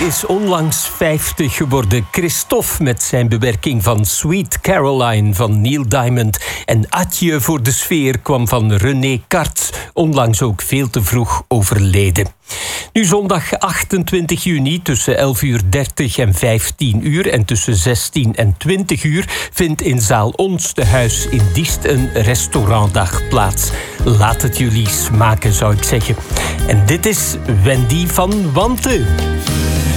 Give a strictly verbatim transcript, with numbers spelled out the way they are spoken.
is onlangs vijftig geworden. Christophe met zijn bewerking van Sweet Caroline van Neil Diamond. En Atje voor de sfeer kwam van René Karts, onlangs ook veel te vroeg overleden. Nu zondag achtentwintig juni tussen elf uur dertig en vijftien uur... en tussen zestien en twintig uur vindt in zaal Ons te Huis in Diest een restaurantdag plaats. Laat het jullie smaken, zou ik zeggen. En dit is Wendy van Wanten.